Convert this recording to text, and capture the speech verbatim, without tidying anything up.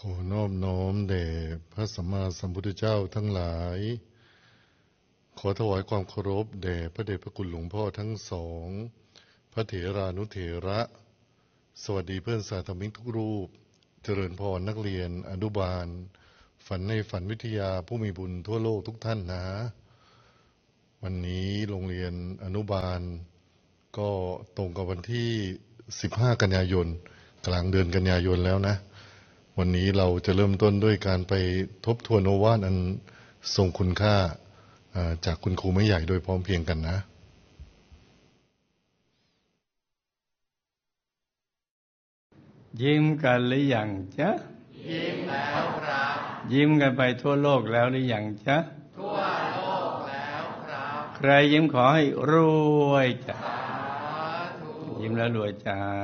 ขอนอบน้อมแด่พระสัมมาสัมพุทธเจ้าทั้งหลายขอถวายความเคารพแด่พระเดชพระคุณหลวงพ่อทั้งสองพระเถรานุเถระสวัสดีเพื่อนสาธมิกทุกรูปเจริญพรนักเรียนอนุบาลฝันในฝันวิทยาผู้มีบุญทั่วโลกทุกท่านนะวันนี้โรงเรียนอนุบาลก็ตรงกับวันที่สิบห้ากันยายนกลางเดือนกันยายนแล้วนะวันนี้เราจะเริ่มต้นด้วยการไปทบทวนโอวาทอันทรงคุณค่าจากคุณครูไม่ใหญ่โดยพร้อมเพรียงกันนะยิ้มกันหรือยังจ๊ะยิ้มแล้วครับยิ้มกันไปทั่วโลกแล้วหรือยังจ๊ะทั่วโลกแล้วครับใครยิ้มขอให้รวยจ้ะสาธุยิ้มแล้วรวยจ้า